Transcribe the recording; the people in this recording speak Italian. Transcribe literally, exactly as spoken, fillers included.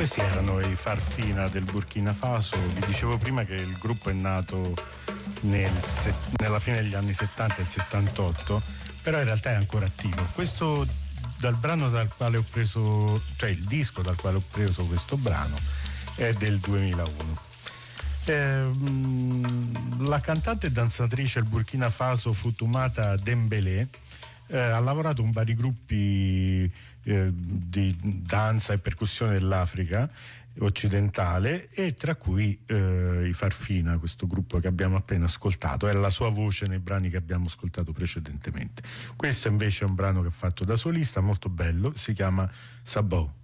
Questi erano i Farfina del Burkina Faso. Vi dicevo prima che il gruppo è nato nel, nella fine degli anni settanta, il settantotto, però in realtà è ancora attivo. Questo dal brano dal quale ho preso, cioè il disco dal quale ho preso questo brano è del duemilauno. Eh, la cantante e danzatrice del Burkina Faso Foutoumata Dembélé eh, ha lavorato in vari gruppi eh, di danza e percussione dell'Africa occidentale, e tra cui eh, i Farfina, questo gruppo che abbiamo appena ascoltato. Era la sua voce nei brani che abbiamo ascoltato precedentemente. Questo invece è un brano che ha fatto da solista, molto bello, si chiama Sabot.